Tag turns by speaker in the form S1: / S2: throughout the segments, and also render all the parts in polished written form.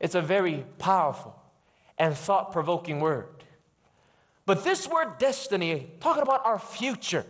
S1: It's a very powerful and thought-provoking word. But this word destiny, talking about our future,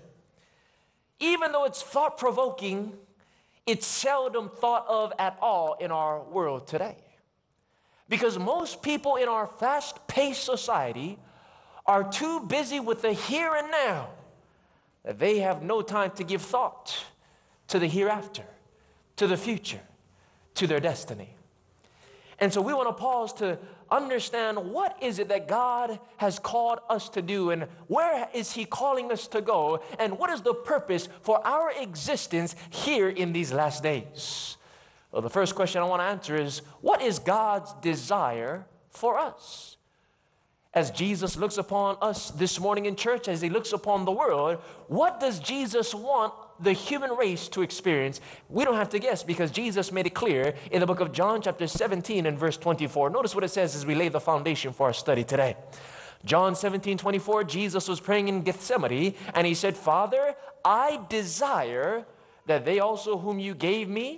S1: even though it's thought-provoking, it's seldom thought of at all in our world today. Because most people in our fast-paced society are too busy with the here and now that they have no time to give thought to the hereafter, to the future, to their destiny. And so we want to pause to understand what is it that God has called us to do, and where is He calling us to go, and what is the purpose for our existence here in these last days. Well, the first question I want to answer is, what is God's desire for us? As Jesus looks upon us this morning in church, as He looks upon the world, what does Jesus want the human race to experience? We don't have to guess, because Jesus made it clear in the book of John chapter 17 and verse 24. Notice what it says as we lay the foundation for our study today. John 17:24, Jesus was praying in Gethsemane, and He said, Father, I desire that they also whom you gave me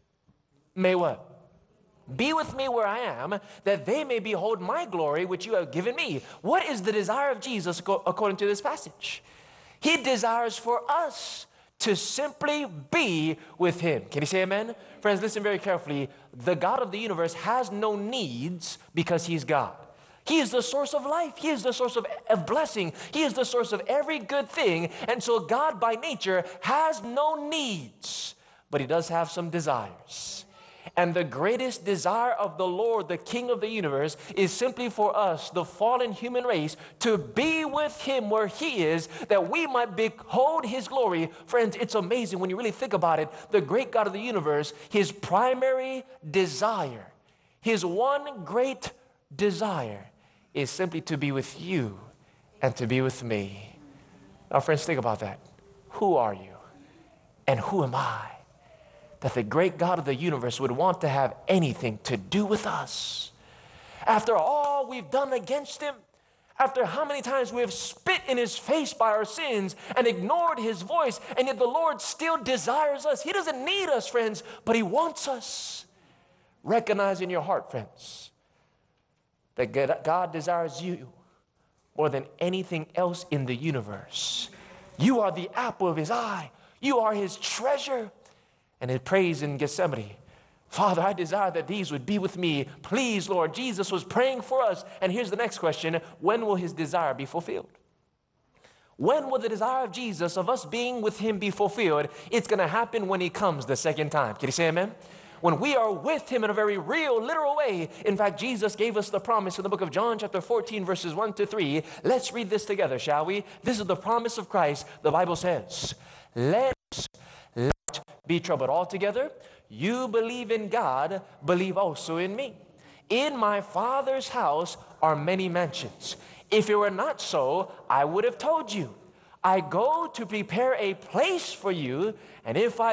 S1: may what? Be with me where I am, that they may behold my glory which you have given me. What is the desire of Jesus according to this passage? He desires for us to simply be with Him. Can you say amen? Friends, listen very carefully. The God of the universe has no needs because He's God. He is the source of life. He is the source of blessing. He is the source of every good thing. And so God by nature has no needs, but He does have some desires. And the greatest desire of the Lord, the King of the universe, is simply for us, the fallen human race, to be with Him where He is, that we might behold His glory. Friends, it's amazing when you really think about it. The great God of the universe, His primary desire, His one great desire is simply to be with you and to be with me. Now, friends, think about that. Who are you? And who am I? That the great God of the universe would want to have anything to do with us. After all we've done against Him, after how many times we have spit in His face by our sins and ignored His voice, and yet the Lord still desires us. He doesn't need us, friends, but He wants us. Recognize in your heart, friends, that God desires you more than anything else in the universe. You are the apple of His eye. You are His treasure. And He prays in Gethsemane, Father, I desire that these would be with me. Please, Lord. Jesus was praying for us. And here's the next question. When will His desire be fulfilled? When will the desire of Jesus, of us being with Him, be fulfilled? It's going to happen when He comes the second time. Can you say amen? When we are with Him in a very real, literal way. In fact, Jesus gave us the promise in the book of John chapter 14, verses 1 to 3. Let's read this together, shall we? This is the promise of Christ. The Bible says, let us not be troubled altogether. You believe in God, believe also in me. In my Father's house are many mansions. If it were not so, I would have told you. I go to prepare a place for you, and if I